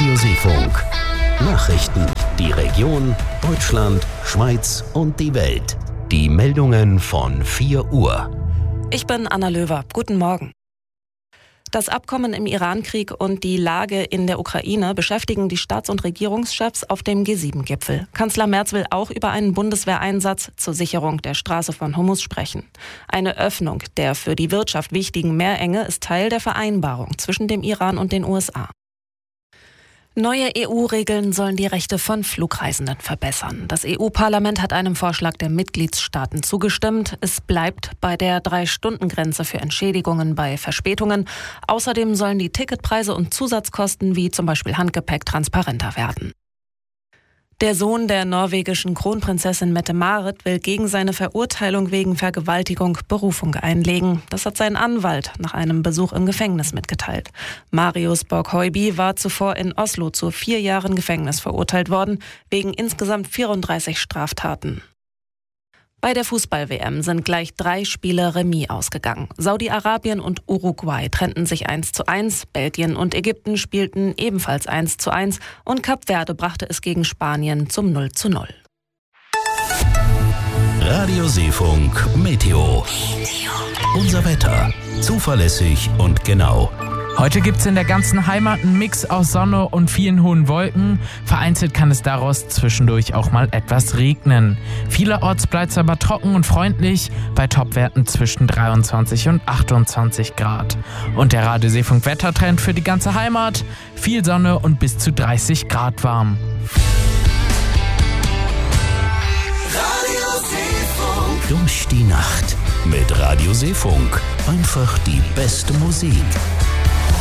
Radio Seefunk. Nachrichten, die Region, Deutschland, Schweiz und die Welt. Die Meldungen von 4 Uhr. Ich bin Anna Löwer. Guten Morgen. Das Abkommen im Iran-Krieg und die Lage in der Ukraine beschäftigen die Staats- und Regierungschefs auf dem G7-Gipfel. Kanzler Merz will auch über einen Bundeswehreinsatz zur Sicherung der Straße von Hormuz sprechen. Eine Öffnung der für die Wirtschaft wichtigen Meerenge ist Teil der Vereinbarung zwischen dem Iran und den USA. Neue EU-Regeln sollen die Rechte von Flugreisenden verbessern. Das EU-Parlament hat einem Vorschlag der Mitgliedstaaten zugestimmt. Es bleibt bei der 3-Stunden-Grenze für Entschädigungen bei Verspätungen. Außerdem sollen die Ticketpreise und Zusatzkosten wie zum Beispiel Handgepäck transparenter werden. Der Sohn der norwegischen Kronprinzessin Mette-Marit will gegen seine Verurteilung wegen Vergewaltigung Berufung einlegen. Das hat sein Anwalt nach einem Besuch im Gefängnis mitgeteilt. Marius Borg-Høiby war zuvor in Oslo zu 4 Jahren Gefängnis verurteilt worden, wegen insgesamt 34 Straftaten. Bei der Fußball-WM sind gleich 3 Spiele Remis ausgegangen. Saudi-Arabien und Uruguay trennten sich 1:1, Belgien und Ägypten spielten ebenfalls 1:1 und Kap Verde brachte es gegen Spanien zum 0:0. Radio Seefunk Meteo. Unser Wetter. Zuverlässig und genau. Heute gibt's in der ganzen Heimat einen Mix aus Sonne und vielen hohen Wolken. Vereinzelt kann es daraus zwischendurch auch mal etwas regnen. Vielerorts bleibt's aber trocken und freundlich, bei Topwerten zwischen 23 und 28 Grad. Und der Radio Seefunk Wettertrend für die ganze Heimat: viel Sonne und bis zu 30 Grad warm. Radio Seefunk. Durch die Nacht mit Radio Seefunk. Einfach die beste Musik.